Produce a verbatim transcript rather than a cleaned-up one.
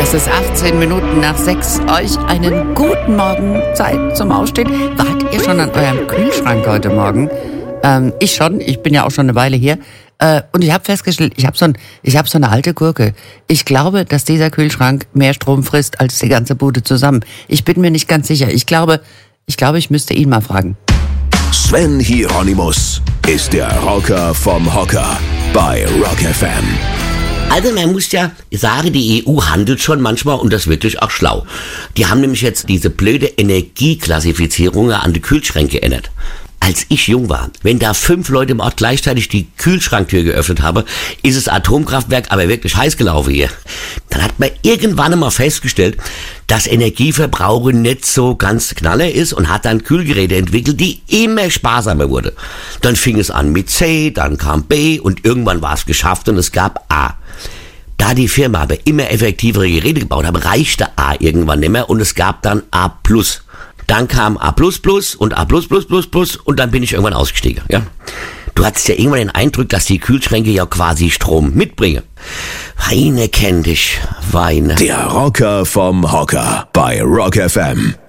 Es ist achtzehn Minuten nach sechs. Euch einen guten Morgen. Zeit zum Aufstehen. Wart ihr schon an eurem Kühlschrank heute Morgen? Ähm, ich schon. Ich bin ja auch schon eine Weile hier. Äh, und ich habe festgestellt, ich habe so, ein, ich hab so eine alte Gurke. Ich glaube, dass dieser Kühlschrank mehr Strom frisst als die ganze Bude zusammen. Ich bin mir nicht ganz sicher. Ich glaube, ich glaube, ich müsste ihn mal fragen. Sven Hieronymus ist der Rocker vom Hocker bei Rock F M. Also man muss ja sagen, die E U handelt schon manchmal und das wirklich auch schlau. Die haben nämlich jetzt diese blöde Energieklassifizierung an die Kühlschränke geändert. Als ich jung war, wenn da fünf Leute im Ort gleichzeitig die Kühlschranktür geöffnet haben, ist das Atomkraftwerk aber wirklich heiß gelaufen hier. Dann hat man irgendwann einmal festgestellt, dass Energieverbrauch nicht so ganz knaller ist und hat dann Kühlgeräte entwickelt, die immer sparsamer wurden. Dann fing es an mit C, dann kam B und irgendwann war es geschafft und es gab A. Da die Firma aber immer effektivere Geräte gebaut hat, reichte A irgendwann nicht mehr und es gab dann A plus. Dann kam A plus plus und A plus plus plus plus und dann bin ich irgendwann ausgestiegen. Ja? Du hattest ja irgendwann den Eindruck, dass die Kühlschränke ja quasi Strom mitbringen. Weine kenn dich, Weine. Der Rocker vom Hocker bei Rock F M.